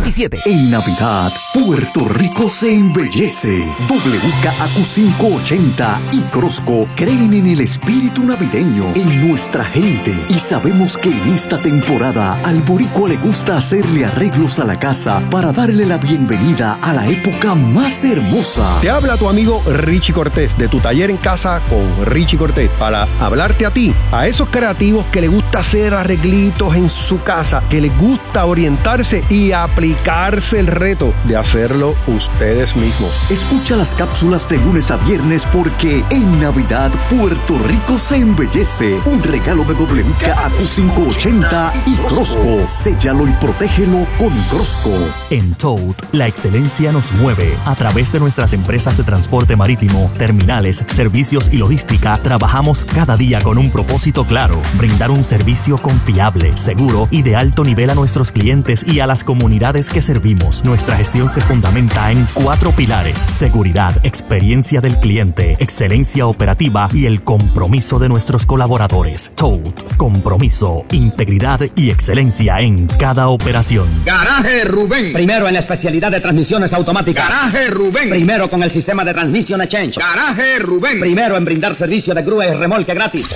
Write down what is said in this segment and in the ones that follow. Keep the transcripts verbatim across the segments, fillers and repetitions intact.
veintisiete. En Navidad, Puerto Rico se embellece. W K A Q quinientos ochenta y Crosco creen en el espíritu navideño, en nuestra gente, y sabemos que en esta temporada al boricua le gusta hacerle arreglos a la casa para darle la bienvenida a la época más hermosa. Te habla tu amigo Richie Cortés de tu taller en casa con Richie Cortés para hablarte a ti, a esos creativos que les gusta hacer arreglitos en su casa, que les gusta orientarse y aplicarse el reto de hacerlo ustedes mismos. Escucha las cápsulas de lunes a viernes porque en Navidad Puerto Rico se embellece. Un regalo de W K A Q quinientos ochenta y Crosco. Séllalo y protégelo con Crosco. En Toad, la excelencia nos mueve. A través de nuestras empresas de transporte marítimo, terminales, servicios y logística, trabajamos cada día con un propósito claro: brindar un servicio confiable, seguro y de alto nivel a nuestros clientes y a las comunidades que servimos. Nuestra gestión se fundamenta en cuatro pilares: seguridad, experiencia del cliente, excelencia operativa y el compromiso de nuestros colaboradores. Toad, compromiso, integridad y excelencia en cada operación. Garaje Rubén. Primero en la especialidad de transmisiones automáticas. Garaje Rubén. Primero con el sistema de Transmission Exchange. Garaje Rubén. Primero en brindar servicio de grúa y remolque gratis.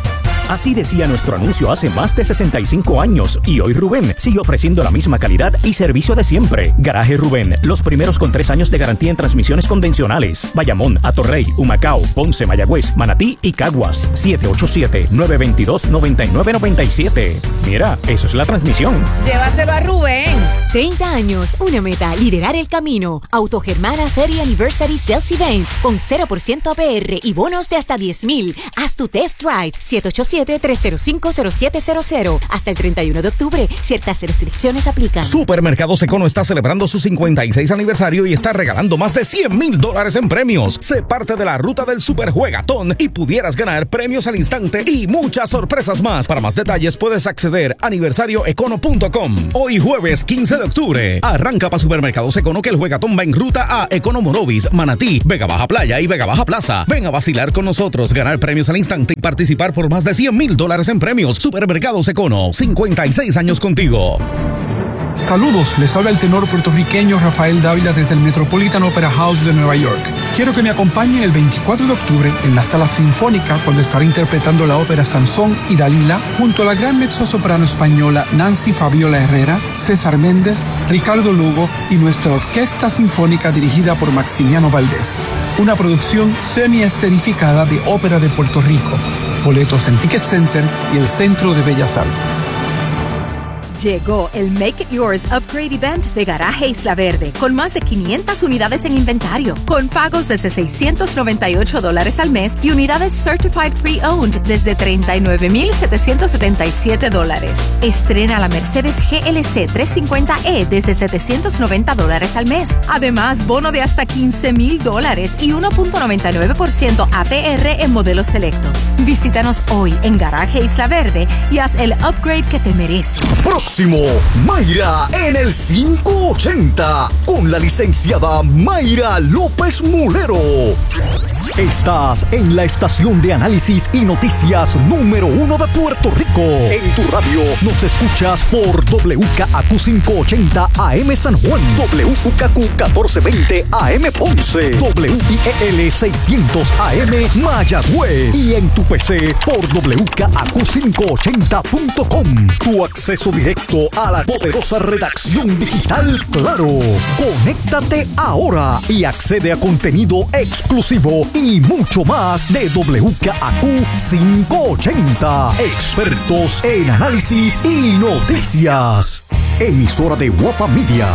Así decía nuestro anuncio hace más de sesenta y cinco años y hoy Rubén sigue ofreciendo la misma calidad y servicio de siempre. Garaje Rubén, los primeros con tres años de garantía en transmisiones convencionales. Bayamón, Atorrey, Humacao, Ponce, Mayagüez, Manatí y Caguas. siete ocho siete, nueve dos dos, nueve nueve nueve siete. Mira, eso es la transmisión. Llévaselo a Rubén. treinta años, una meta, liderar el camino. Autogermana Ferry Anniversary Sales Event con cero por ciento A P R y bonos de hasta diez mil. Haz tu test drive. siete ocho siete, tres cero cinco, cero siete cero cero. Hasta el treinta y uno de octubre. Ciertas restricciones aplican. Supermercados Econo está celebrando su cincuenta y seis aniversario y está regalando más de cien mil dólares en premios. Sé parte de la ruta del Superjuegatón y pudieras ganar premios al instante y muchas sorpresas más. Para más detalles puedes acceder a aniversario econo punto com. Hoy jueves quince de octubre. Arranca para Supermercados Econo que el Juegatón va en ruta a Econo Morovis, Manatí, Vega Baja Playa y Vega Baja Plaza. Ven a vacilar con nosotros, ganar premios al instante y participar por más de cien mil dólares en premios. Supermercados Econo, cincuenta y seis años contigo. Saludos, les habla el tenor puertorriqueño Rafael Dávila desde el Metropolitan Opera House de Nueva York. Quiero que me acompañen el veinticuatro de octubre en la Sala Sinfónica cuando estaré interpretando la ópera Sansón y Dalila junto a la gran mezzosoprano española Nancy Fabiola Herrera, César Méndez, Ricardo Lugo y nuestra Orquesta Sinfónica dirigida por Maximiano Valdés. Una producción semi-escenificada de Ópera de Puerto Rico. Boletos en Ticket Center y el Centro de Bellas Artes. Llegó el Make It Yours Upgrade Event de Garaje Isla Verde, con más de quinientas unidades en inventario, con pagos desde seiscientos noventa y ocho dólares al mes y unidades Certified Pre-Owned desde treinta y nueve mil setecientos setenta y siete dólares. Estrena la Mercedes G L C trescientos cincuenta E desde setecientos noventa dólares al mes. Además, bono de hasta quince mil dólares y uno punto noventa y nueve por ciento A P R en modelos selectos. Visítanos hoy en Garaje Isla Verde y haz el upgrade que te mereces. Próximo, Mayra en el quinientos ochenta con la licenciada Mayra López Mulero. Estás en la estación de análisis y noticias número uno de Puerto Rico. En tu radio nos escuchas por W K A Q quinientos ochenta A M San Juan, W K A Q catorce veinte A M Ponce, W I E L seiscientos A M Mayagüez y en tu P C por W K A Q quinientos ochenta punto com. Tu acceso directo a la poderosa redacción digital Claro. Conéctate ahora y accede a contenido exclusivo y mucho más de W K A Q quinientos ochenta. Expertos en análisis y noticias. Emisora de Guapa Media.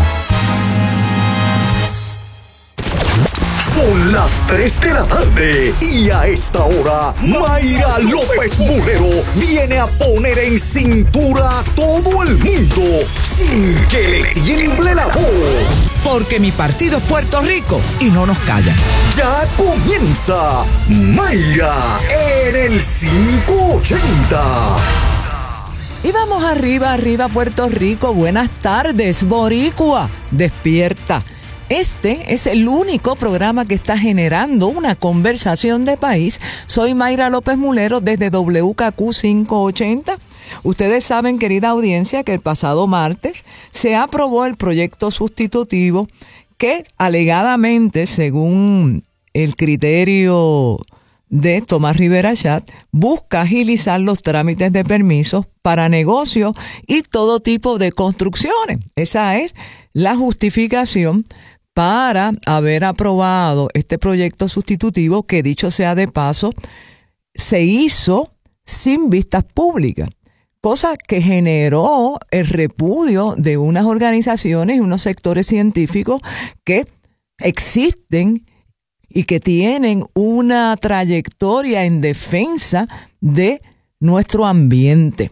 Son las tres de la tarde y a esta hora Mayra López Mulero viene a poner en cintura a todo el mundo sin que le tiemble la voz. Porque mi partido es Puerto Rico y no nos callan. Ya comienza Mayra en el quinientos ochenta. Y vamos arriba, arriba Puerto Rico. Buenas tardes, Boricua. Despierta. Este es el único programa que está generando una conversación de país. Soy Mayra López Mulero desde W K Q quinientos ochenta. Ustedes saben, querida audiencia, que el pasado martes se aprobó el proyecto sustitutivo que alegadamente, según el criterio de Tomás Rivera Chat, busca agilizar los trámites de permisos para negocios y todo tipo de construcciones. Esa es la justificación para haber aprobado este proyecto sustitutivo que, dicho sea de paso, se hizo sin vistas públicas, cosa que generó el repudio de unas organizaciones y unos sectores científicos que existen y que tienen una trayectoria en defensa de nuestro ambiente.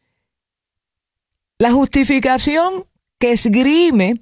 La justificación que esgrime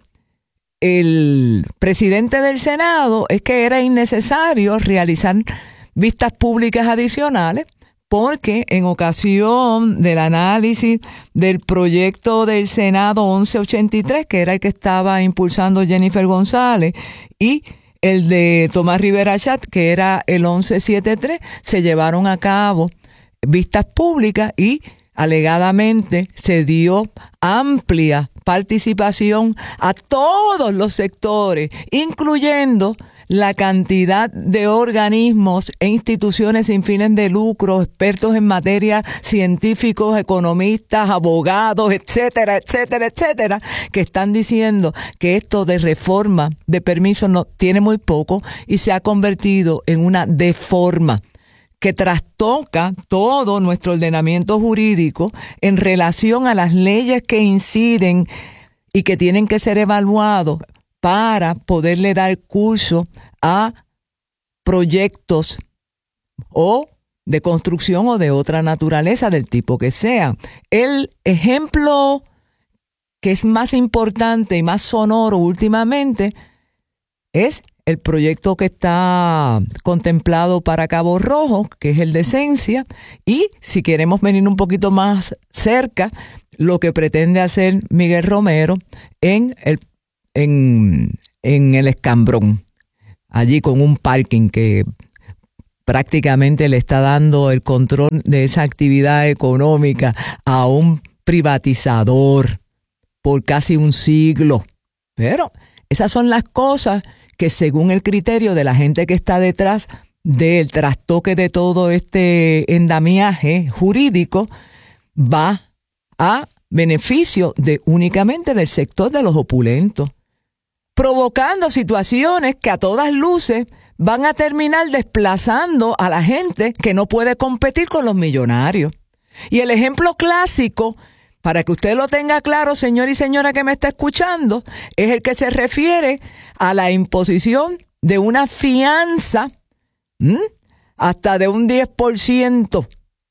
el presidente del Senado es que era innecesario realizar vistas públicas adicionales porque en ocasión del análisis del proyecto del Senado once ochenta y tres, que era el que estaba impulsando Jennifer González, y el de Tomás Rivera Chat, que era el once setenta y tres, se llevaron a cabo vistas públicas y alegadamente se dio amplia participación a todos los sectores, incluyendo la cantidad de organismos e instituciones sin fines de lucro, expertos en materia, científicos, economistas, abogados, etcétera, etcétera, etcétera, que están diciendo que esto de reforma de permisos no tiene muy poco y se ha convertido en una deforma que trastoca todo nuestro ordenamiento jurídico en relación a las leyes que inciden y que tienen que ser evaluados para poderle dar curso a proyectos o de construcción o de otra naturaleza, del tipo que sea. El ejemplo que es más importante y más sonoro últimamente es el proyecto que está contemplado para Cabo Rojo, que es el de Esencia, y si queremos venir un poquito más cerca, lo que pretende hacer Miguel Romero en el En, en el Escambrón, allí con un parking que prácticamente le está dando el control de esa actividad económica a un privatizador por casi un siglo. Pero esas son las cosas que, según el criterio de la gente que está detrás del trastoque de todo este endamiaje jurídico, va a beneficio de únicamente del sector de los opulentos, provocando situaciones que a todas luces van a terminar desplazando a la gente que no puede competir con los millonarios. Y el ejemplo clásico, para que usted lo tenga claro, señor y señora que me está escuchando, es el que se refiere a la imposición de una fianza ¿m? hasta de un diez por ciento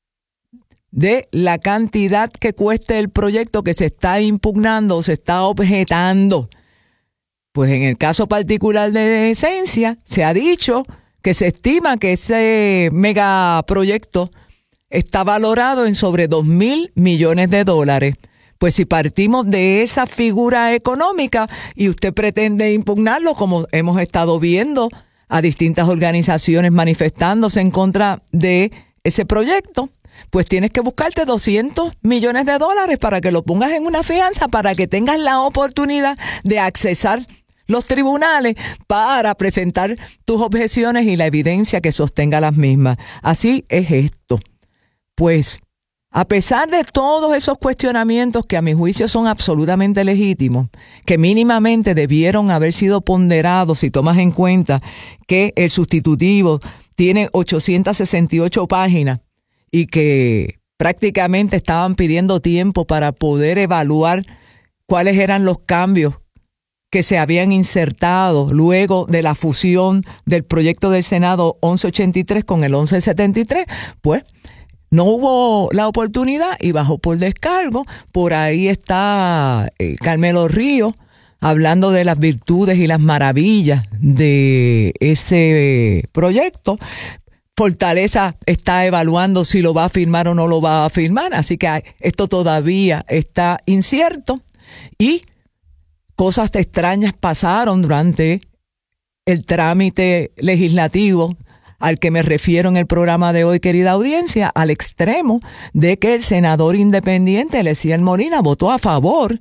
de la cantidad que cueste el proyecto que se está impugnando o se está objetando. Pues en el caso particular de Esencia, se ha dicho que se estima que ese megaproyecto está valorado en sobre dos mil millones de dólares. Pues si partimos de esa figura económica y usted pretende impugnarlo, como hemos estado viendo a distintas organizaciones manifestándose en contra de ese proyecto, pues tienes que buscarte doscientos millones de dólares para que lo pongas en una fianza, para que tengas la oportunidad de accesar los tribunales para presentar tus objeciones y la evidencia que sostenga las mismas. Así es esto. Pues, a pesar de todos esos cuestionamientos que a mi juicio son absolutamente legítimos, que mínimamente debieron haber sido ponderados si tomas en cuenta que el sustitutivo tiene ochocientas sesenta y ocho páginas y que prácticamente estaban pidiendo tiempo para poder evaluar cuáles eran los cambios que se habían insertado luego de la fusión del proyecto del Senado once ochenta y tres con el once setenta y tres, pues no hubo la oportunidad y bajó por descargo. Por ahí está eh, Carmelo Ríos hablando de las virtudes y las maravillas de ese eh, proyecto. Fortaleza está evaluando si lo va a firmar o no lo va a firmar, así que esto todavía está incierto y cosas extrañas pasaron durante el trámite legislativo al que me refiero en el programa de hoy, querida audiencia, al extremo de que el senador independiente Eliezer Molina votó a favor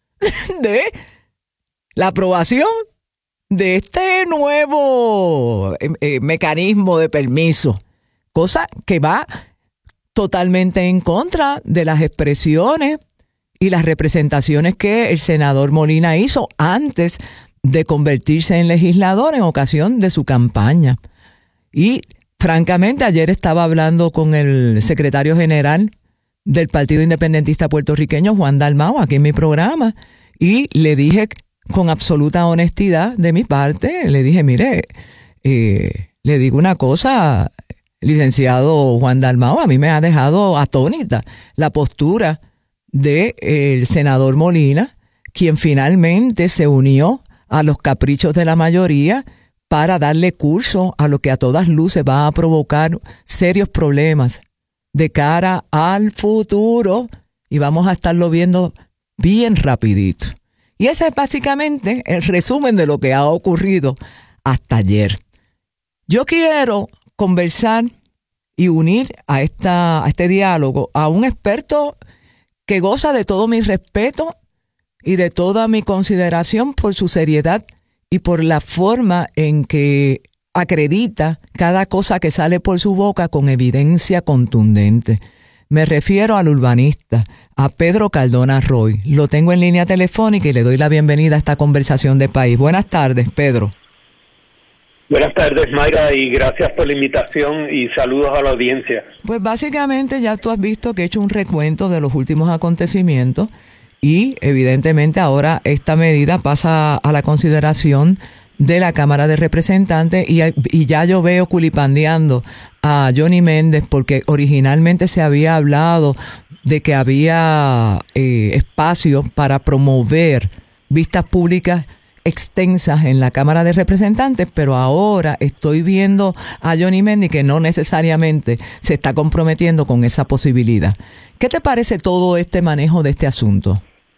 de la aprobación de este nuevo eh, eh, mecanismo de permiso, cosa que va totalmente en contra de las expresiones y las representaciones que el senador Molina hizo antes de convertirse en legislador en ocasión de su campaña. Y francamente, ayer estaba hablando con el secretario general del Partido Independentista Puertorriqueño, Juan Dalmau, aquí en mi programa, y le dije con absoluta honestidad de mi parte, le dije, mire, eh, le digo una cosa, licenciado Juan Dalmau, a mí me ha dejado atónita la postura del senador Molina, quien finalmente se unió a los caprichos de la mayoría para darle curso a lo que a todas luces va a provocar serios problemas de cara al futuro, y vamos a estarlo viendo bien rapidito. Y ese es básicamente el resumen de lo que ha ocurrido hasta ayer. Yo quiero conversar y unir a, esta, a este diálogo a un experto que goza de todo mi respeto y de toda mi consideración por su seriedad y por la forma en que acredita cada cosa que sale por su boca con evidencia contundente. Me refiero al urbanista, a Pedro Cardona Roy. Lo tengo en línea telefónica y le doy la bienvenida a esta conversación de país. Buenas tardes, Pedro. Buenas tardes, Mayra, y gracias por la invitación y saludos a la audiencia. Pues básicamente ya tú has visto que he hecho un recuento de los últimos acontecimientos y evidentemente ahora esta medida pasa a la consideración de la Cámara de Representantes y, y ya yo veo culipandeando a Johnny Méndez porque originalmente se había hablado de que había eh, espacio para promover vistas públicas extensas en la Cámara de Representantes, pero ahora estoy viendo a Johnny Méndez que no necesariamente se está comprometiendo con esa posibilidad. ¿Qué te parece todo este manejo de este asunto?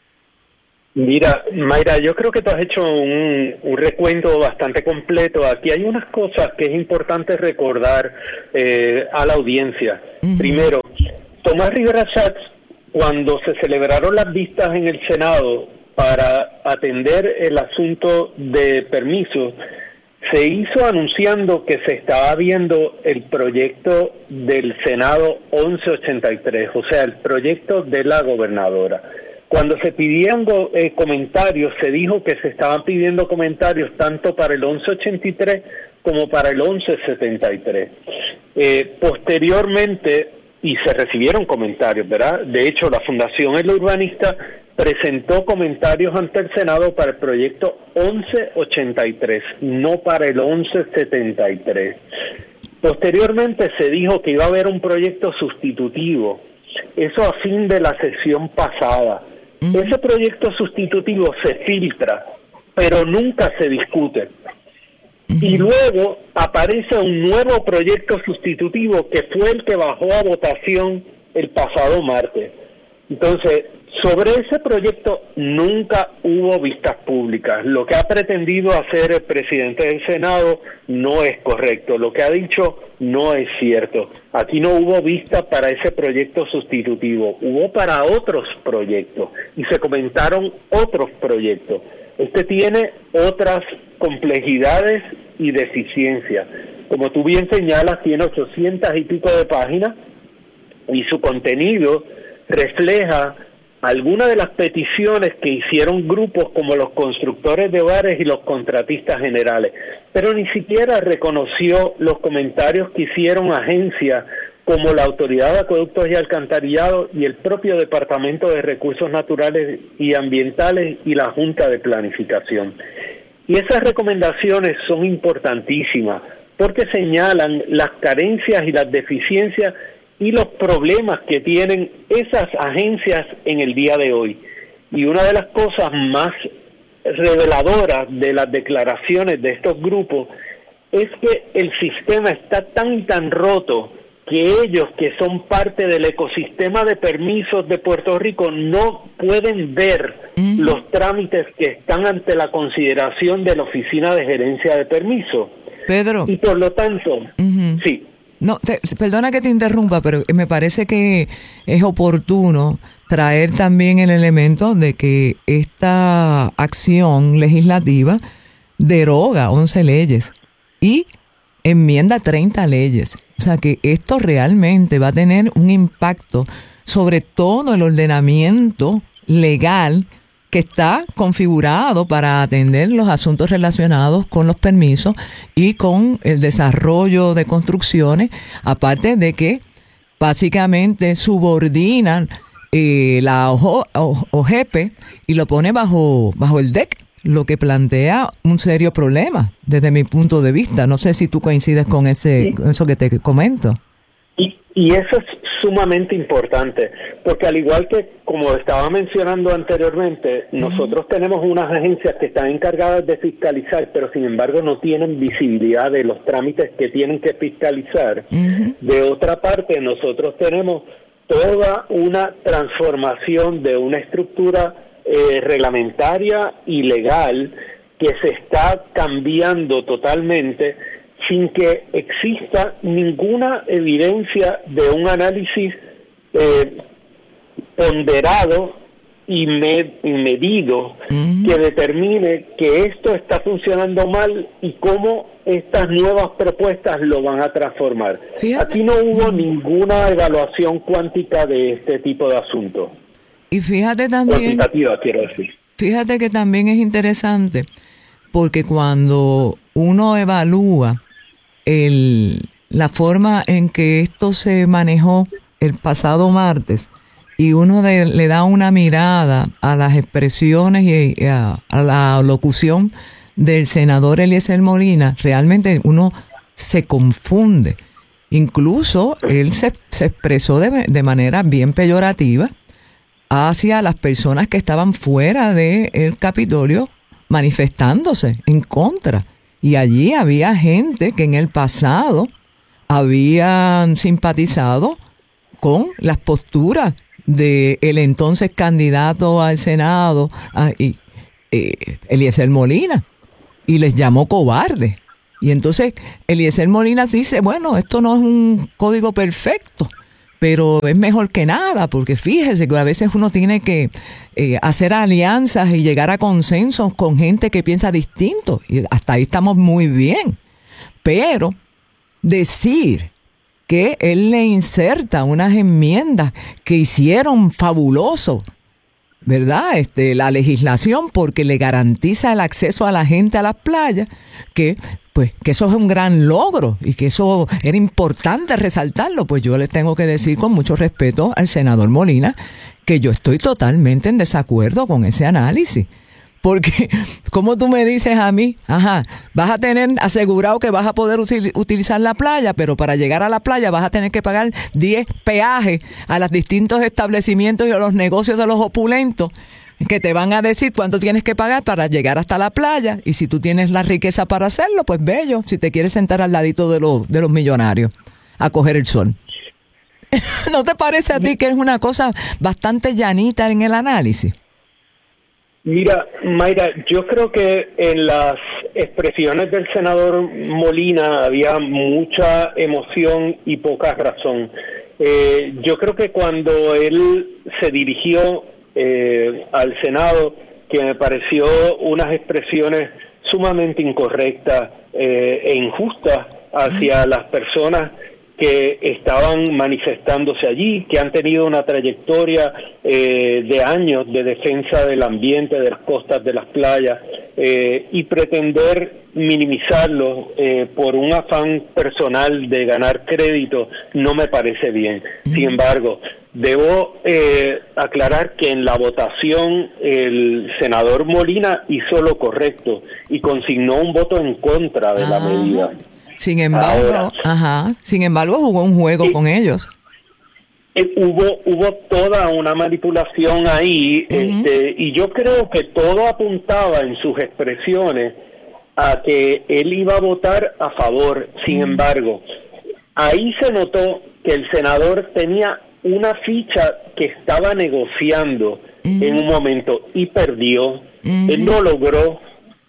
Mira, Mayra, yo creo que tú has hecho un, un recuento bastante completo. Aquí hay unas cosas que es importante recordar eh, a la audiencia. Uh-huh. Primero, Tomás Rivera Schatz, cuando se celebraron las vistas en el Senado para atender el asunto de permisos, se hizo anunciando que se estaba viendo el proyecto del Senado once ochenta y tres, o sea, el proyecto de la gobernadora. Cuando se pidieron eh, comentarios, se dijo que se estaban pidiendo comentarios tanto para el once ochenta y tres como para el once setenta y tres. Eh, posteriormente, y se recibieron comentarios, ¿verdad? De hecho, la Fundación El Urbanista presentó comentarios ante el Senado para el proyecto once ochenta y tres, no para el once setenta y tres. Posteriormente se dijo que iba a haber un proyecto sustitutivo, eso a fin de la sesión pasada. Uh-huh. Ese proyecto sustitutivo se filtra, pero nunca se discute. Uh-huh. Y luego aparece un nuevo proyecto sustitutivo que fue el que bajó a votación el pasado martes. Entonces, sobre ese proyecto nunca hubo vistas públicas. Lo que ha pretendido hacer el presidente del Senado no es correcto. Lo que ha dicho no es cierto. Aquí no hubo vista para ese proyecto sustitutivo. Hubo para otros proyectos y se comentaron otros proyectos. Este tiene otras complejidades y deficiencias. Como tú bien señalas, tiene ochocientas y pico de páginas y su contenido refleja algunas de las peticiones que hicieron grupos como los constructores de hogares y los contratistas generales, pero ni siquiera reconoció los comentarios que hicieron agencias como la Autoridad de Acueductos y Alcantarillado y el propio Departamento de Recursos Naturales y Ambientales y la Junta de Planificación. Y esas recomendaciones son importantísimas porque señalan las carencias y las deficiencias y los problemas que tienen esas agencias en el día de hoy. Y una de las cosas más reveladoras de las declaraciones de estos grupos es que el sistema está tan tan roto que ellos, que son parte del ecosistema de permisos de Puerto Rico, no pueden ver mm. los trámites que están ante la consideración de la Oficina de Gerencia de Permisos. Pedro. Y por lo tanto, uh-huh. sí. No, te, perdona que te interrumpa, pero me parece que es oportuno traer también el elemento de que esta acción legislativa deroga once leyes y enmienda treinta leyes. O sea que esto realmente va a tener un impacto sobre todo el ordenamiento legal que está configurado para atender los asuntos relacionados con los permisos y con el desarrollo de construcciones, aparte de que básicamente subordinan eh, la O G P y lo pone bajo, bajo el D E C, lo que plantea un serio problema desde mi punto de vista. No sé si tú coincides con ese, sí. con eso que te comento. Y, y eso es sumamente importante, porque al igual que, como estaba mencionando anteriormente, uh-huh. nosotros tenemos unas agencias que están encargadas de fiscalizar, pero sin embargo no tienen visibilidad de los trámites que tienen que fiscalizar. Uh-huh. De otra parte, nosotros tenemos toda una transformación de una estructura eh, reglamentaria y legal que se está cambiando totalmente, sin que exista ninguna evidencia de un análisis eh, ponderado y, med- y medido uh-huh. que determine que esto está funcionando mal y cómo estas nuevas propuestas lo van a transformar. Fíjate. Aquí no hubo uh-huh. ninguna evaluación cuántica de este tipo de asuntos. Y fíjate también... Cuantitativa, quiero decir. Fíjate que también es interesante, porque cuando uno evalúa El, la forma en que esto se manejó el pasado martes y uno de, le da una mirada a las expresiones y a, a la locución del senador Eliezer Molina, realmente uno se confunde. Incluso él se, se expresó de, de manera bien peyorativa hacia las personas que estaban fuera del Capitolio manifestándose en contra. Y allí había gente que en el pasado habían simpatizado con las posturas de el entonces candidato al Senado, a, y, eh, Eliezer Molina, y les llamó cobardes. Y entonces Eliezer Molina dice, bueno, esto no es un código perfecto, pero es mejor que nada, porque fíjese que a veces uno tiene que eh, hacer alianzas y llegar a consensos con gente que piensa distinto, y hasta ahí estamos muy bien. Pero decir que él le inserta unas enmiendas que hicieron fabuloso, ¿verdad? Este, la legislación, porque le garantiza el acceso a la gente a las playas, que pues que eso es un gran logro y que eso era importante resaltarlo, pues yo le tengo que decir con mucho respeto al senador Molina que yo estoy totalmente en desacuerdo con ese análisis. Porque, como tú me dices a mí, ajá, vas a tener asegurado que vas a poder util- utilizar la playa, pero para llegar a la playa vas a tener que pagar diez peajes a los distintos establecimientos y a los negocios de los opulentos, que te van a decir cuánto tienes que pagar para llegar hasta la playa, y si tú tienes la riqueza para hacerlo, pues bello, si te quieres sentar al ladito de los, de los millonarios a coger el sol. ¿No te parece a ti que es una cosa bastante llanita en el análisis? Mira, Mayra, yo creo que en las expresiones del senador Molina había mucha emoción y poca razón. Eh, yo creo que cuando él se dirigió eh, al Senado, que me pareció unas expresiones sumamente incorrectas eh, e injustas hacia las personas que estaban manifestándose allí, que han tenido una trayectoria eh, de años de defensa del ambiente, de las costas, de las playas, eh, y pretender minimizarlo eh, por un afán personal de ganar crédito no me parece bien. Sin embargo, debo eh, aclarar que en la votación el senador Molina hizo lo correcto y consignó un voto en contra de la Ajá. medida. Sin embargo, Ahora, ajá, sin embargo jugó un juego eh, con ellos. Eh, hubo hubo toda una manipulación ahí, uh-huh. este, y yo creo que todo apuntaba en sus expresiones a que él iba a votar a favor. Sin uh-huh. embargo, ahí se notó que el senador tenía una ficha que estaba negociando uh-huh. en un momento y perdió. Uh-huh. Él no logró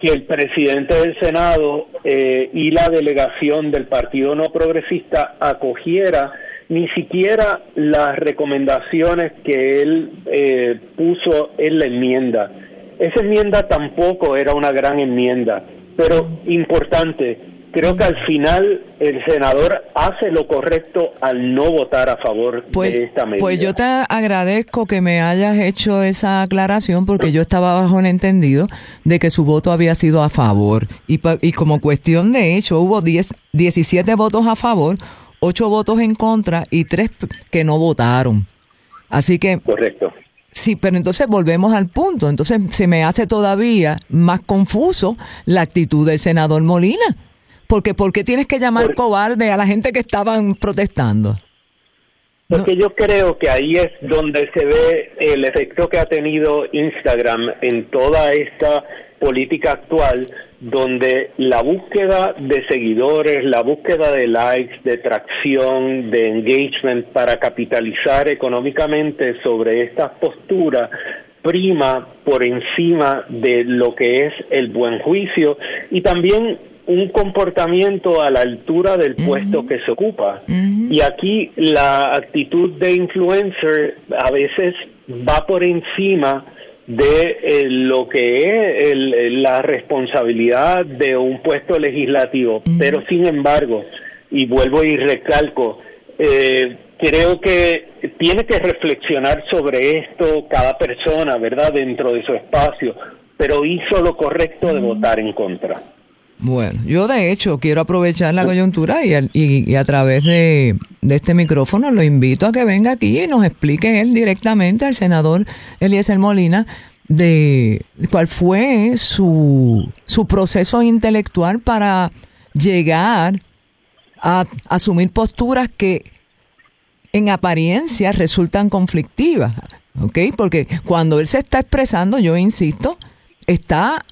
que el presidente del Senado eh, y la delegación del Partido No Progresista acogiera ni siquiera las recomendaciones que él eh, puso en la enmienda. Esa enmienda tampoco era una gran enmienda, pero importante. Creo que al final el senador hace lo correcto al no votar a favor pues, de esta medida. Pues yo te agradezco que me hayas hecho esa aclaración, porque yo estaba bajo el entendido de que su voto había sido a favor. Y, y como cuestión de hecho, hubo diez, diecisiete votos a favor, ocho votos en contra y tres que no votaron. Así que... Correcto. Sí, pero entonces volvemos al punto. Entonces se me hace todavía más confuso la actitud del senador Molina. Porque ¿por qué tienes que llamar Por... cobarde a la gente que estaban protestando? Porque no. Yo creo que ahí es donde se ve el efecto que ha tenido Instagram en toda esta política actual, donde la búsqueda de seguidores, la búsqueda de likes, de tracción, de engagement para capitalizar económicamente sobre estas posturas prima por encima de lo que es el buen juicio y también un comportamiento a la altura del uh-huh. puesto que se ocupa. Uh-huh. Y aquí la actitud de influencer a veces va por encima de eh, lo que es el, la responsabilidad de un puesto legislativo. Uh-huh. Pero sin embargo, y vuelvo y recalco, eh, creo que tiene que reflexionar sobre esto cada persona, ¿verdad?, dentro de su espacio, pero hizo lo correcto de uh-huh. votar en contra. Bueno, yo de hecho quiero aprovechar la coyuntura y, y, y a través de, de este micrófono lo invito a que venga aquí y nos explique él directamente, al senador Eliezer Molina, de cuál fue su, su proceso intelectual para llegar a asumir posturas que en apariencia resultan conflictivas, ¿ok? Porque cuando él se está expresando, yo insisto, está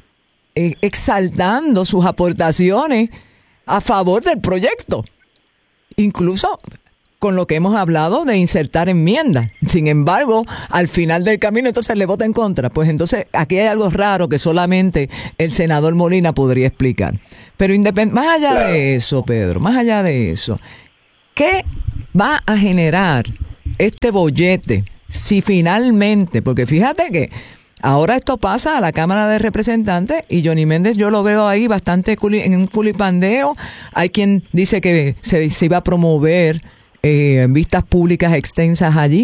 exaltando sus aportaciones a favor del proyecto, incluso con lo que hemos hablado de insertar enmiendas. Sin embargo, al final del camino entonces le vota en contra. Pues entonces aquí hay algo raro que solamente el senador Molina podría explicar. Pero independ- más allá claro. de eso, Pedro, más allá de eso, ¿qué va a generar este bollete si finalmente, porque fíjate que ahora esto pasa a la Cámara de Representantes y Johnny Méndez yo lo veo ahí bastante culi- en un culipandeo. Hay quien dice que se, se iba a promover eh, vistas públicas extensas allí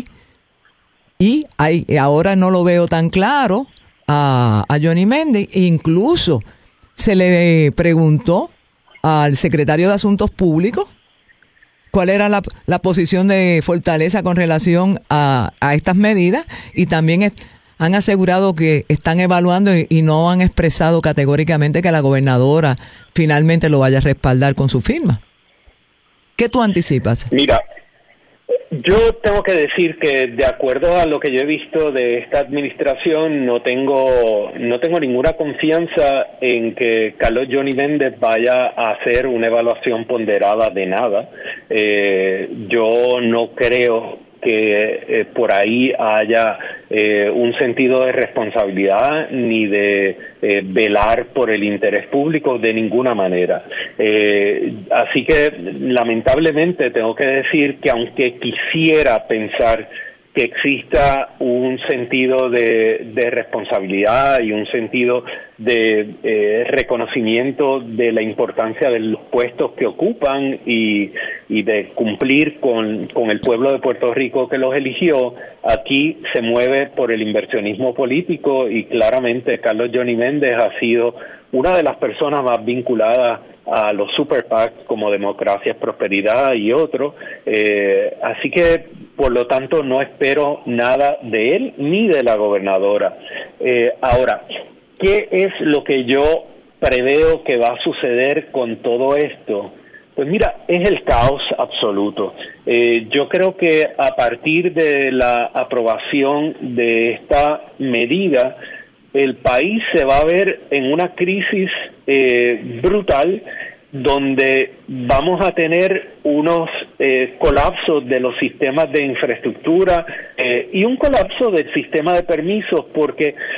y hay, ahora no lo veo tan claro a, a Johnny Méndez. Incluso se le preguntó al secretario de Asuntos Públicos cuál era la, la posición de Fortaleza con relación a, a estas medidas y también es, han asegurado que están evaluando y, y no han expresado categóricamente que la gobernadora finalmente lo vaya a respaldar con su firma. ¿Qué tú anticipas? Mira, yo tengo que decir que de acuerdo a lo que yo he visto de esta administración, no tengo no tengo ninguna confianza en que Carlos Johnny Méndez vaya a hacer una evaluación ponderada de nada. Eh, yo no creo que eh, por ahí haya eh, un sentido de responsabilidad ni de eh, velar por el interés público de ninguna manera. Eh, así que lamentablemente tengo que decir que aunque quisiera pensar que exista un sentido de, de responsabilidad y un sentido de eh, reconocimiento de la importancia de los puestos que ocupan y, y de cumplir con, con el pueblo de Puerto Rico que los eligió, aquí se mueve por el inversionismo político y claramente Carlos Johnny Méndez ha sido una de las personas más vinculadas a los super PACs como Democracia es Prosperidad y otros, eh, así que por lo tanto no espero nada de él ni de la gobernadora. Eh, ahora, ¿qué es lo que yo preveo que va a suceder con todo esto? Pues mira, es el caos absoluto. Eh, yo creo que a partir de la aprobación de esta medida, el país se va a ver en una crisis eh, brutal donde vamos a tener unos eh, colapsos de los sistemas de infraestructura eh, y un colapso del sistema de permisos, porque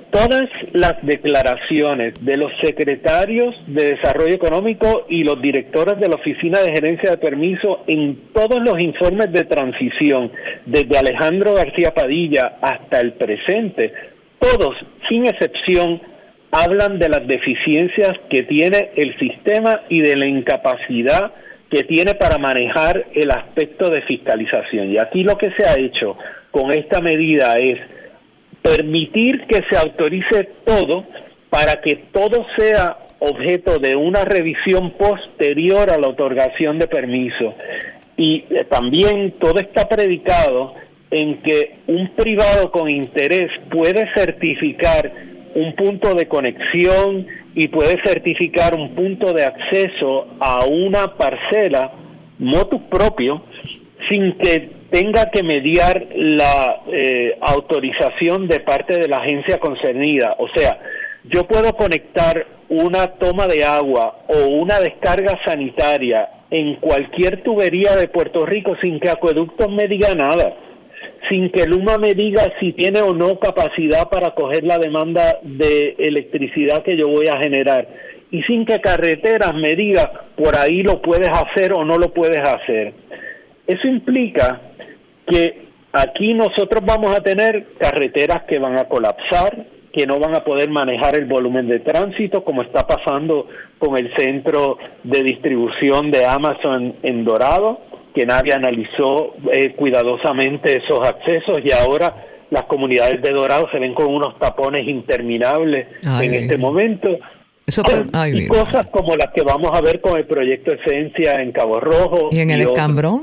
todas las declaraciones de los secretarios de Desarrollo Económico y los directores de la Oficina de Gerencia de Permiso en todos los informes de transición, desde Alejandro García Padilla hasta el presente, todos, sin excepción, hablan de las deficiencias que tiene el sistema y de la incapacidad que tiene para manejar el aspecto de fiscalización. Y aquí lo que se ha hecho con esta medida es permitir que se autorice todo para que todo sea objeto de una revisión posterior a la otorgación de permiso. Y eh, también todo está predicado en que un privado con interés puede certificar un punto de conexión y puede certificar un punto de acceso a una parcela motu propio sin que tenga que mediar la eh, autorización de parte de la agencia concernida. O sea, yo puedo conectar una toma de agua o una descarga sanitaria en cualquier tubería de Puerto Rico sin que Acueductos me diga nada, sin que Luma me diga si tiene o no capacidad para coger la demanda de electricidad que yo voy a generar, y sin que Carreteras me diga por ahí lo puedes hacer o no lo puedes hacer. Eso implica que aquí nosotros vamos a tener carreteras que van a colapsar, que no van a poder manejar el volumen de tránsito, como está pasando con el centro de distribución de Amazon en Dorado, que nadie analizó eh, cuidadosamente esos accesos, y ahora las comunidades de Dorado se ven con unos tapones interminables ay, en este ay. momento. Eso fue, ay, y cosas como las que vamos a ver con el proyecto Esencia en Cabo Rojo. ¿Y en el Escambrón?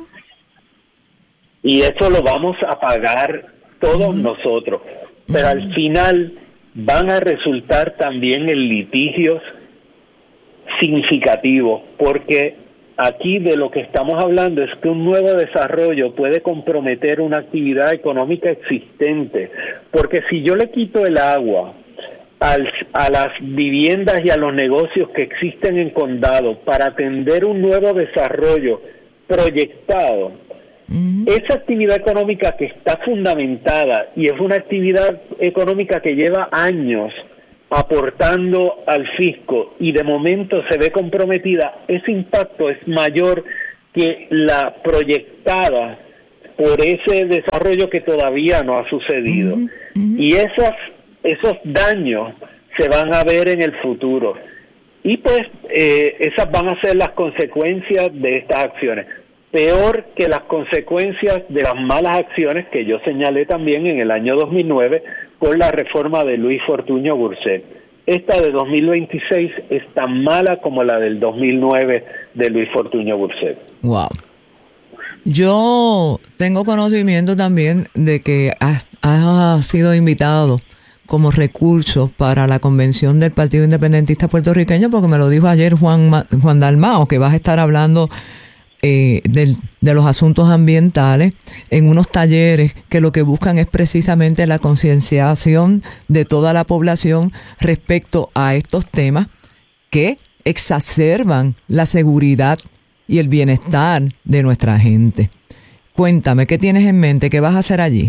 Y eso lo vamos a pagar todos uh-huh. nosotros. Pero uh-huh. al final van a resultar también en litigios significativos, porque aquí de lo que estamos hablando es que un nuevo desarrollo puede comprometer una actividad económica existente, porque si yo le quito el agua al, a las viviendas y a los negocios que existen en condado para atender un nuevo desarrollo proyectado, uh-huh. esa actividad económica que está fundamentada y es una actividad económica que lleva años aportando al fisco y de momento se ve comprometida, ese impacto es mayor que la proyectada por ese desarrollo que todavía no ha sucedido. Uh-huh, uh-huh. Y esas, esos daños se van a ver en el futuro. Y pues eh, esas van a ser las consecuencias de estas acciones. Peor que las consecuencias de las malas acciones que yo señalé también en el año dos mil nueve con la reforma de Luis Fortuño Burset. Esta de dos mil veintiséis es tan mala como la del dos mil nueve de Luis Fortuño Burset. Wow. Yo tengo conocimiento también de que has, has sido invitado como recurso para la convención del Partido Independentista Puertorriqueño, porque me lo dijo ayer Juan, Juan Dalmao, que vas a estar hablando Eh, del, de los asuntos ambientales en unos talleres que lo que buscan es precisamente la concienciación de toda la población respecto a estos temas que exacerban la seguridad y el bienestar de nuestra gente. Cuéntame, ¿qué tienes en mente? ¿Qué vas a hacer allí?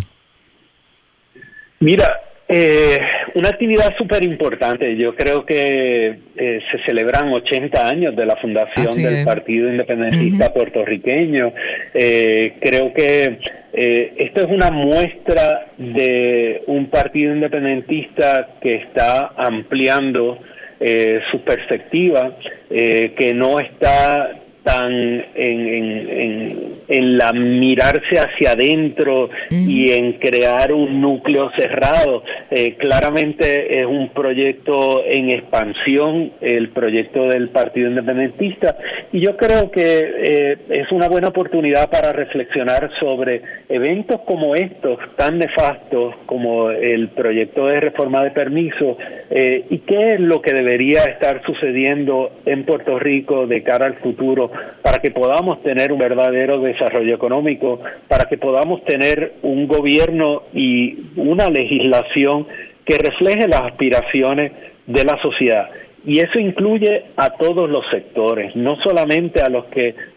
Mira, eh, una actividad súper importante. Yo creo que eh, se celebran ochenta años de la fundación Así del es. Partido Independentista uh-huh. puertorriqueño. Eh, creo que eh, esto es una muestra de un partido independentista que está ampliando eh, su perspectiva, eh, que no está tan en, en, en, en la mirarse hacia adentro mm. y en crear un núcleo cerrado. Eh, claramente es un proyecto en expansión, el proyecto del Partido Independentista, y yo creo que eh, es una buena oportunidad para reflexionar sobre eventos como estos, tan nefastos como el proyecto de reforma de permiso, eh, y qué es lo que debería estar sucediendo en Puerto Rico de cara al futuro, para que podamos tener un verdadero desarrollo económico, para que podamos tener un gobierno y una legislación que refleje las aspiraciones de la sociedad. Y eso incluye a todos los sectores, no solamente a los que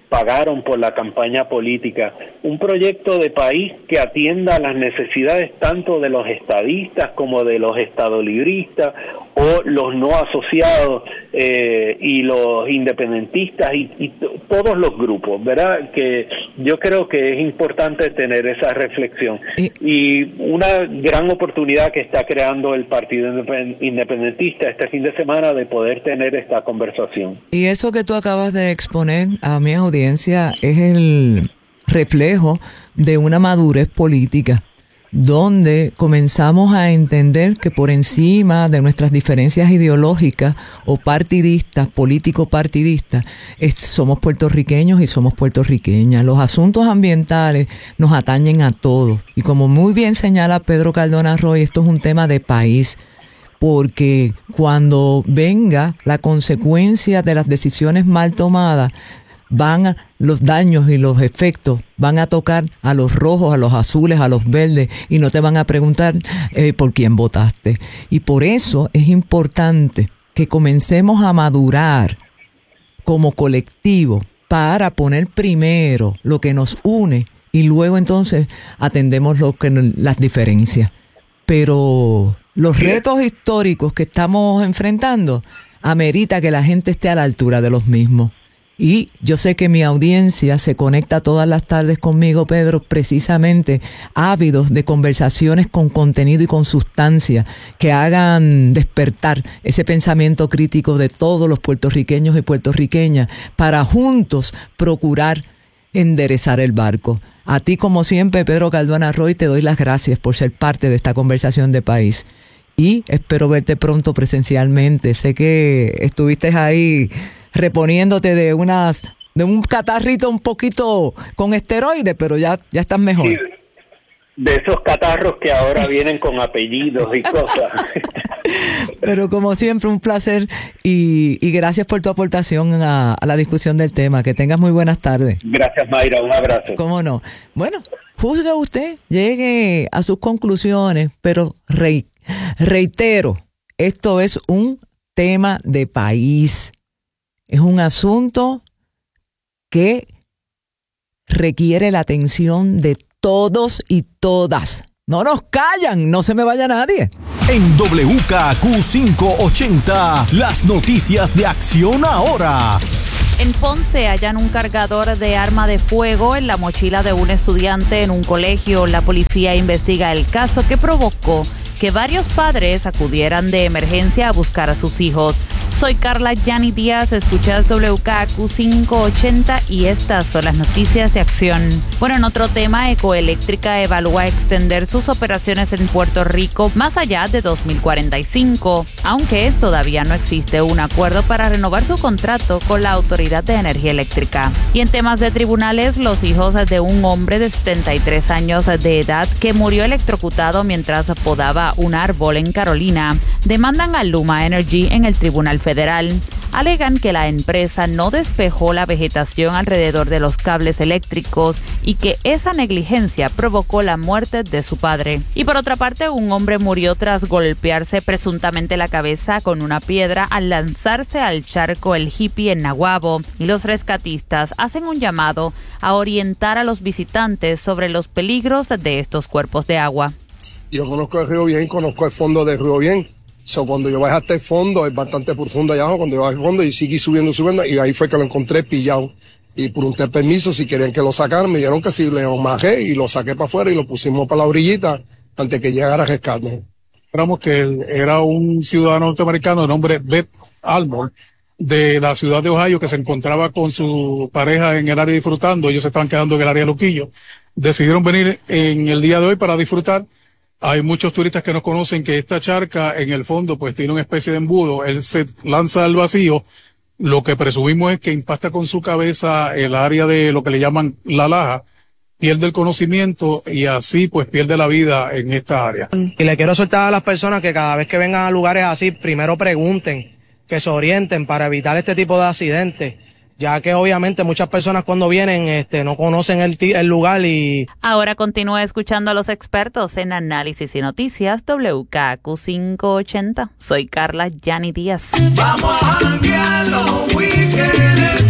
pagaron por la campaña política, un proyecto de país que atienda las necesidades tanto de los estadistas como de los estadolibristas o los no asociados eh, y los independentistas y, y t- todos los grupos, ¿verdad? Que yo creo que es importante tener esa reflexión. Y, y una gran oportunidad que está creando el Partido Independentista este fin de semana de poder tener esta conversación. Y eso que tú acabas de exponer a mi audiencia es el reflejo de una madurez política, donde comenzamos a entender que por encima de nuestras diferencias ideológicas o partidistas, político-partidistas, es, somos puertorriqueños y somos puertorriqueñas. Los asuntos ambientales nos atañen a todos. Y como muy bien señala Pedro Cardona Roy, esto es un tema de país, porque cuando venga la consecuencia de las decisiones mal tomadas, van a, los daños y los efectos van a tocar a los rojos, a los azules, a los verdes, y no te van a preguntar eh, por quién votaste. Y por eso es importante que comencemos a madurar como colectivo para poner primero lo que nos une y luego entonces atendemos lo que las diferencias. Pero los retos históricos que estamos enfrentando amerita que la gente esté a la altura de los mismos. Y yo sé que mi audiencia se conecta todas las tardes conmigo, Pedro, precisamente ávidos de conversaciones con contenido y con sustancia que hagan despertar ese pensamiento crítico de todos los puertorriqueños y puertorriqueñas para juntos procurar enderezar el barco. A ti, como siempre, Pedro Cardona Roy, te doy las gracias por ser parte de esta conversación de país. Y espero verte pronto presencialmente. Sé que estuviste ahí reponiéndote de unas de un catarrito un poquito con esteroides, pero ya, ya estás mejor. Sí, de esos catarros que ahora vienen con apellidos y cosas. Pero como siempre, un placer y, y gracias por tu aportación a, a la discusión del tema. Que tengas muy buenas tardes. Gracias, Mayra. Un abrazo. ¿Cómo no? Bueno, juzgue usted, llegue a sus conclusiones, pero re, reitero, esto es un tema de país. Es un asunto que requiere la atención de todos y todas. No nos callan, no se me vaya nadie. En W K Q quinientos ochenta, las noticias de Acción Ahora. En Ponce hallan un cargador de arma de fuego en la mochila de un estudiante en un colegio. La policía investiga el caso que provocó que varios padres acudieran de emergencia a buscar a sus hijos. Soy Carla Yani Díaz, escuchas W K Q quinientos ochenta y estas son las noticias de Acción. Bueno, en otro tema, Ecoeléctrica evalúa extender sus operaciones en Puerto Rico más allá de dos mil cuarenta y cinco, aunque todavía no existe un acuerdo para renovar su contrato con la Autoridad de Energía Eléctrica. Y en temas de tribunales, los hijos de un hombre de setenta y tres años de edad que murió electrocutado mientras podaba un árbol en Carolina demandan a Luma Energy en el Tribunal Federal. Alegan que la empresa no despejó la vegetación alrededor de los cables eléctricos y que esa negligencia provocó la muerte de su padre. Y por otra parte, un hombre murió tras golpearse presuntamente la cabeza con una piedra al lanzarse al charco El Hippie en Naguabo. Y los rescatistas hacen un llamado a orientar a los visitantes sobre los peligros de estos cuerpos de agua. Yo conozco el río bien, conozco el fondo del río bien. So, cuando yo bajé hasta el fondo, es bastante profundo allá abajo, cuando yo bajé al fondo y seguí subiendo, subiendo, y ahí fue que lo encontré pillado. Y pregunté permiso si querían que lo sacaran, me dijeron que sí, le bajé y lo saqué para afuera y lo pusimos para la orillita antes que llegara a rescate. Esperamos que él era un ciudadano norteamericano de nombre Beth Almore, de la ciudad de Ohio, que se encontraba con su pareja en el área disfrutando. Ellos se estaban quedando en el área de Luquillo. Decidieron venir en el día de hoy para disfrutar. Hay muchos turistas que no conocen que esta charca en el fondo pues tiene una especie de embudo. Él se lanza al vacío. Lo que presumimos es que impacta con su cabeza el área de lo que le llaman la laja, pierde el conocimiento y así pues pierde la vida en esta área. Y le quiero soltar a las personas que cada vez que vengan a lugares así, primero pregunten, que se orienten para evitar este tipo de accidentes, ya que obviamente muchas personas cuando vienen este no conocen el, el lugar. Y ahora continúa escuchando a los expertos en análisis y noticias W K Q quinientos ochenta. Soy Carla Yani Díaz. Vamos a janguear los weekends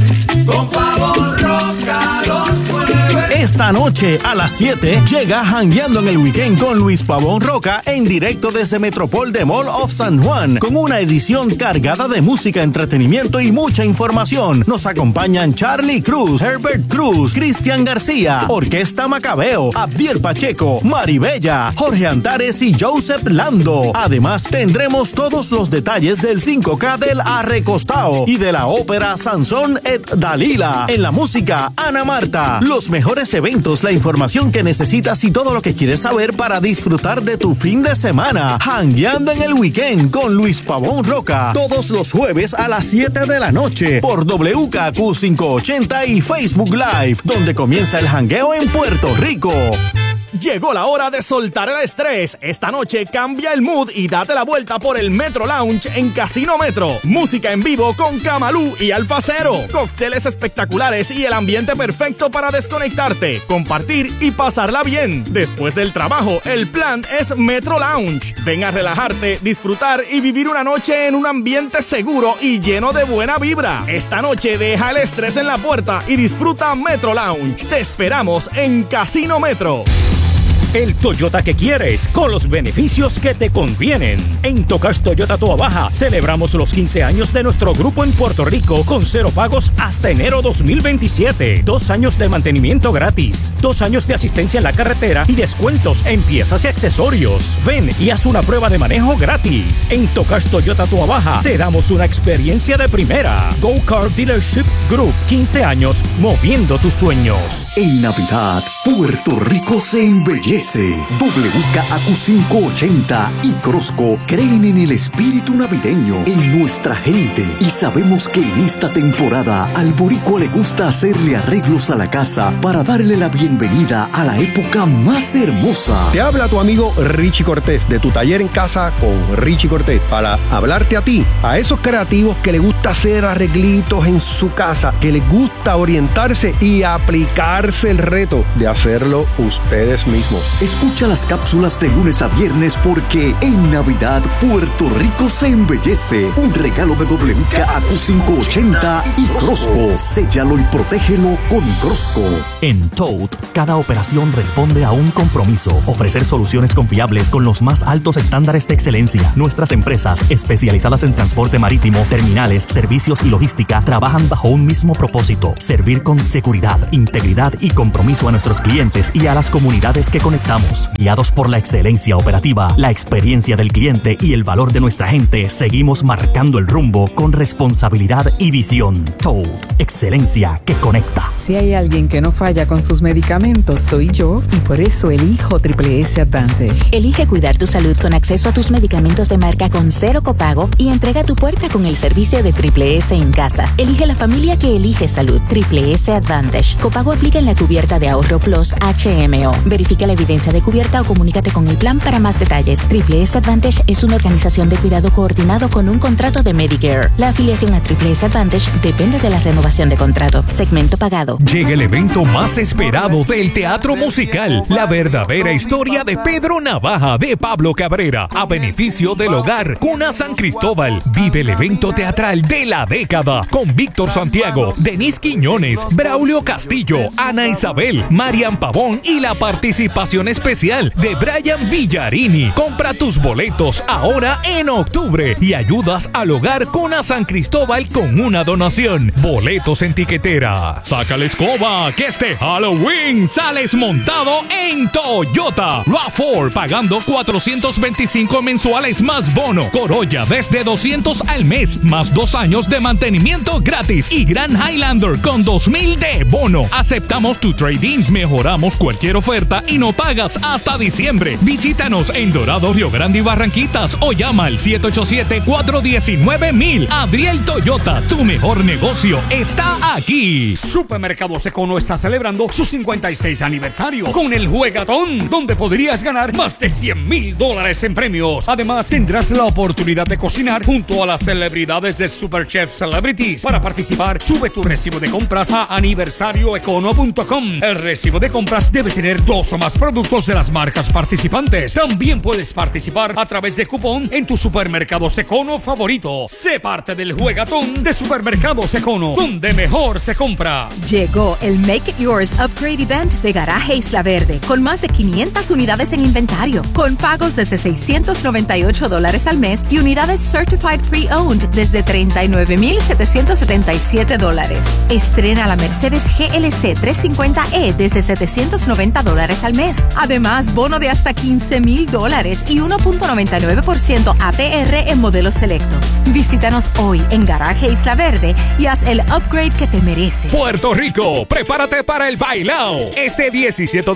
Con Pavón Roca los jueves. Esta noche a las siete llega Jangueando en el Weekend con Luis Pavón Roca en directo desde Metropol de Mall of San Juan con una edición cargada de música, entretenimiento y mucha información. Nos acompañan Charlie Cruz, Herbert Cruz, Cristian García, Orquesta Macabeo, Abdiel Pacheco, Maribella, Jorge Antares y Joseph Lando. Además tendremos todos los detalles del cinco K del Arrecostao y de la ópera Sansón et Dalila. En la música, Ana Marta. Los mejores eventos, la información que necesitas y todo lo que quieres saber para disfrutar de tu fin de semana. Jangueando en el Weekend con Luis Pavón Roca. Todos los jueves a las siete de la noche por W K Q quinientos ochenta y Facebook Live, donde comienza el jangueo en Puerto Rico. Llegó la hora de soltar el estrés. Esta noche cambia el mood y date la vuelta por el Metro Lounge en Casino Metro. Música en vivo con Camalú y Alfa Cero. Cócteles espectaculares y el ambiente perfecto para desconectarte, compartir y pasarla bien. Después del trabajo, el plan es Metro Lounge. Ven a relajarte, disfrutar y vivir una noche en un ambiente seguro y lleno de buena vibra. Esta noche deja el estrés en la puerta y disfruta Metro Lounge. Te esperamos en Casino Metro. El Toyota que quieres, con los beneficios que te convienen. En Tocas Toyota Toa Baja celebramos los quince años de nuestro grupo en Puerto Rico con cero pagos hasta enero dos mil veintisiete. Dos años de mantenimiento gratis, dos años de asistencia en la carretera y descuentos en piezas y accesorios. Ven y haz una prueba de manejo gratis. En Tocas Toyota Toa Baja te damos una experiencia de primera. Go Car Dealership Group, quince años moviendo tus sueños. En Navidad, Puerto Rico se embellece. W K A Q quinientos ochenta y Crosco creen en el espíritu navideño, en nuestra gente, y sabemos que en esta temporada al boricua le gusta hacerle arreglos a la casa para darle la bienvenida a la época más hermosa. Te habla tu amigo Richie Cortés de tu taller en casa con Richie Cortés para hablarte a ti, a esos creativos que le gusta hacer arreglitos en su casa, que les gusta orientarse y aplicarse el reto de hacerlo ustedes mismos. Escucha las cápsulas de lunes a viernes porque en Navidad Puerto Rico se embellece. Un regalo de W K A Q quinientos ochenta y Crosco. Séllalo y protégelo con Crosco. En Toad, cada operación responde a un compromiso. Ofrecer soluciones confiables con los más altos estándares de excelencia. Nuestras empresas, especializadas en transporte marítimo, terminales, servicios y logística, trabajan bajo un mismo propósito: servir con seguridad, integridad y compromiso a nuestros clientes y a las comunidades que conectamos. Guiados por la excelencia operativa, la experiencia del cliente y el valor de nuestra gente, seguimos marcando el rumbo con responsabilidad y visión. Toad, excelencia que conecta. Si hay alguien que no falla con sus medicamentos, soy yo, y por eso elijo Triple S Advantage. Elige cuidar tu salud con acceso a tus medicamentos de marca con cero copago y entrega a tu puerta con el servicio de Triple S en casa. Elige la familia que elige salud. Triple S Advantage. Copago aplica en la cubierta de Ahorro Plus H M O. Verifica la evidencia de cubierta o comunícate con el plan para más detalles. Triple S Advantage es una organización de cuidado coordinado con un contrato de Medicare. La afiliación a Triple S Advantage depende de la renovación de contrato. Segmento pagado. Llega el evento más esperado del teatro musical, la verdadera historia de Pedro Navaja de Pablo Cabrera, a beneficio del hogar Cuna San Cristóbal. Vive el evento teatral de la década con Víctor Santiago, Denise Quiñones, Braulio Castillo, Ana Isabel, Marian Pavón y la participación especial de Brian Villarini. Compra tus boletos ahora en octubre y ayudas al hogar Cuna San Cristóbal con una donación. Boletos en tiquetera. Saca la escoba, que este Halloween sales montado en Toyota RAV cuatro, pagando cuatrocientos veinticinco mensuales más bono. Corolla desde doscientos al mes, más dos años de mantenimiento gratis. Y Grand Highlander con dos mil de bono. Aceptamos tu trading, mejoramos cualquier oferta y no pagas hasta diciembre. Visítanos en Dorado, Río Grande y Barranquitas o llama al siete ocho siete, cuatro uno nueve, mil. Adriel Toyota, tu mejor negocio está aquí. Supermercados Econo está celebrando su cincuenta y seis aniversario con el Juegatón, donde podrías ganar más de cien mil dólares en premios. Además, tendrás la oportunidad de cocinar junto a las celebridades de Superchef Celebrities. Para participar, sube tu recibo de compras a aniversario econo punto com. El recibo de compras debe tener dos o más productos productos de las marcas participantes. También puedes participar a través de cupón en tu supermercado Secono favorito. Sé parte del juegatón de Supermercados Secono, donde mejor se compra. Llegó el Make It Yours Upgrade Event de Garaje Isla Verde, con más de quinientas unidades en inventario, con pagos desde seiscientos noventa y ocho dólares al mes y unidades Certified Pre-Owned desde treinta y nueve mil setecientos setenta y siete dólares. Estrena la Mercedes G L C trescientos cincuenta E desde setecientos noventa dólares al mes. Además, bono de hasta quince mil dólares y uno punto noventa y nueve por ciento A P R en modelos selectos. Visítanos hoy en Garaje Isla Verde y haz el upgrade que te mereces. Puerto Rico, prepárate para el bailao. Este diecisiete